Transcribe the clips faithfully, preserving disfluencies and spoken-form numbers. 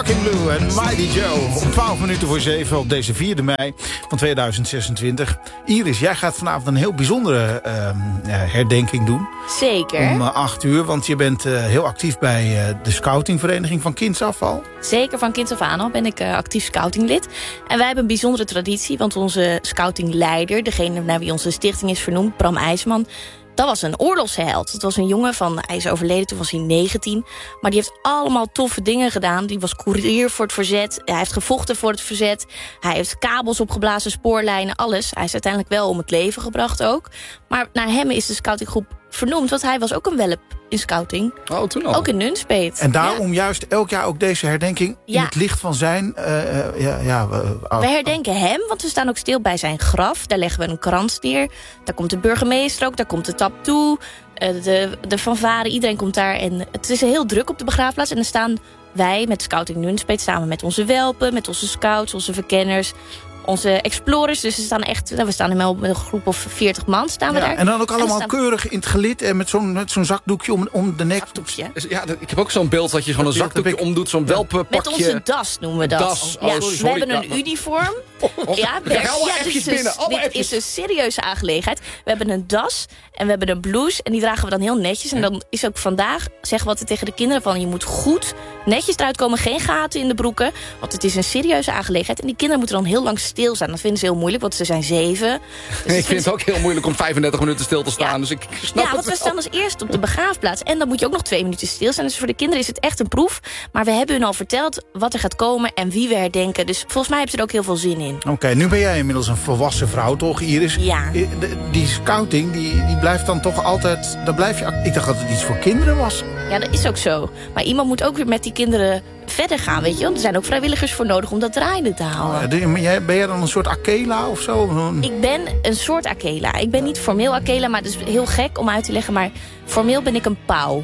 Shocking Blue en Mighty Joe. Om twaalf minuten voor zeven op deze vierde mei van tweeduizend zesentwintig. Iris, jij gaat vanavond een heel bijzondere uh, herdenking doen. Zeker. Om uh, acht uur, want je bent uh, heel actief bij uh, de scoutingvereniging van Kindsafval. Zeker, van kinds af aan al ben ik uh, actief scoutinglid. En wij hebben een bijzondere traditie, want onze scoutingleider, degene naar wie onze stichting is vernoemd, Bram IJsman, dat was een oorlogsheld. Dat was een jongen van, hij is overleden, toen was hij negentien. Maar die heeft allemaal toffe dingen gedaan. Die was koerier voor het verzet. Hij heeft gevochten voor het verzet. Hij heeft kabels opgeblazen, spoorlijnen, alles. Hij is uiteindelijk wel om het leven gebracht ook. Maar naar hem is de scoutinggroep vernoemd, want hij was ook een welp in scouting. Oh, toen al. Ook in Nunspeet. En daarom ja. juist elk jaar ook deze herdenking in ja. het licht van zijn... Uh, uh, ja, ja, uh, uh, we herdenken hem, want we staan ook stil bij zijn graf. Daar leggen we een krans neer. Daar komt de burgemeester ook, daar komt de tap toe. Uh, de, de fanfare, iedereen komt daar. En het is heel druk op de begraafplaats. En dan staan wij met Scouting Nunspeet samen met onze welpen, met onze scouts, onze verkenners, onze explorers. Dus we staan echt, we staan helemaal met een groep of veertig man staan we ja, daar. En dan ook allemaal staan keurig in het gelid en met zo'n met zo'n zakdoekje om, om de nek. Zakdoekje. Ja, ik heb ook zo'n beeld dat je gewoon een zakdoekje ik... omdoet, zo'n welpenpakje. Met onze das noemen we dat. Das. Ja, Oh, sorry, we hebben sorry. een uniform. Oh, oh, ja, we gaan allemaal ja, dit, is, binnen, dus, allemaal dit is een serieuze aangelegenheid. We hebben een das en we hebben een blouse. En die dragen we dan heel netjes. En dan is ook vandaag, zeggen we altijd tegen de kinderen van, je moet goed netjes eruit komen. Geen gaten in de broeken. Want het is een serieuze aangelegenheid. En die kinderen moeten dan heel lang stilstaan. Dat vinden ze heel moeilijk, want ze zijn zeven. Dus ik vind het ook heel moeilijk om vijfendertig minuten stil te staan. Ja. Dus ik snap ja, want het we staan als eerst op de begraafplaats. En dan moet je ook nog twee minuten stilstaan. Dus voor de kinderen is het echt een proef. Maar we hebben hun al verteld wat er gaat komen en wie we herdenken. Dus volgens mij hebben ze er ook heel veel zin in. Oké, okay, nu ben jij inmiddels een volwassen vrouw, toch, Iris? Ja. Die, die scouting, die, die blijft dan toch altijd... Dan blijf je, ik dacht dat het iets voor kinderen was. Ja, dat is ook zo. Maar iemand moet ook weer met die kinderen verder gaan, weet je. Want er zijn ook vrijwilligers voor nodig om dat draaiende te houden. Oh, ja, ben jij dan een soort Akela of zo? Ik ben een soort Akela. Ik ben niet formeel Akela, maar het is heel gek om uit te leggen. Maar formeel ben ik een pauw.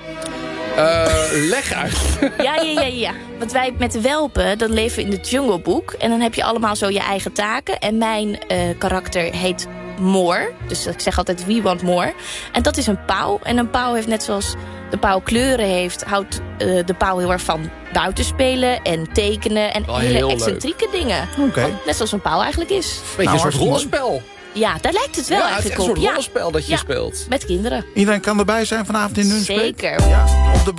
Uh, leg uit. Ja, ja, ja, ja. Want wij met de welpen, dat leven we in het Jungle Book. En dan heb je allemaal zo je eigen taken. En mijn uh, karakter heet More. Dus ik zeg altijd, we want more. En dat is een pauw. En een pauw heeft net zoals de pauw kleuren heeft, houdt uh, de pauw heel erg van buiten spelen en tekenen. En oh, hele excentrieke leuk. dingen. Okay. Net zoals een pauw eigenlijk is. Beetje nou, een soort rollenspel. Ja, daar lijkt het wel ja, eigenlijk het is op. een soort rollenspel ja. dat je ja. speelt. Met kinderen. Iedereen kan erbij zijn vanavond in Nunspeet? Zeker. Ja, op de